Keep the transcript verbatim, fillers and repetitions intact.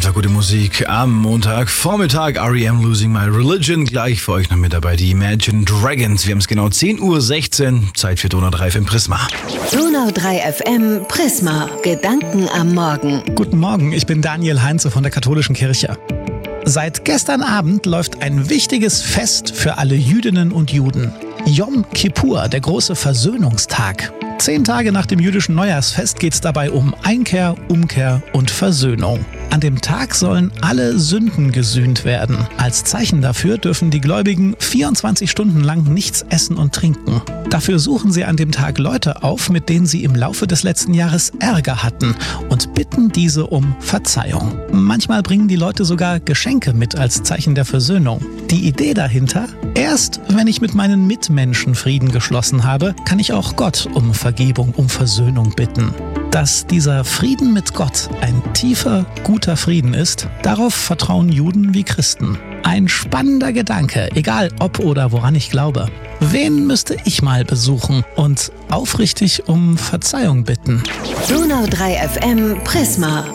weiter gute Musik am Montagvormittag. R E M Losing My Religion. Gleich für euch noch mit dabei die Imagine Dragons. Wir haben es genau zehn Uhr sechzehn. Zeit für Donau drei F M Prisma. Donau drei F M Prisma. Gedanken am Morgen. Guten Morgen, ich bin Daniel Heinze von der Katholischen Kirche. Seit gestern Abend läuft ein wichtiges Fest für alle Jüdinnen und Juden. Yom Kippur, der große Versöhnungstag. Zehn Tage nach dem jüdischen Neujahrsfest geht es dabei um Einkehr, Umkehr und Versöhnung. An dem Tag sollen alle Sünden gesühnt werden. Als Zeichen dafür dürfen die Gläubigen vierundzwanzig Stunden lang nichts essen und trinken. Dafür suchen sie an dem Tag Leute auf, mit denen sie im Laufe des letzten Jahres Ärger hatten, und bitten diese um Verzeihung. Manchmal bringen die Leute sogar Geschenke mit als Zeichen der Versöhnung. Die Idee dahinter: Erst wenn ich mit meinen Mitmenschen Frieden geschlossen habe, kann ich auch Gott um Vergebung, um Versöhnung bitten. Dass dieser Frieden mit Gott ein tiefer, guter Frieden ist, darauf vertrauen Juden wie Christen. Ein spannender Gedanke, egal ob oder woran ich glaube. Wen müsste ich mal besuchen und aufrichtig um Verzeihung bitten? Donau drei F M Prisma.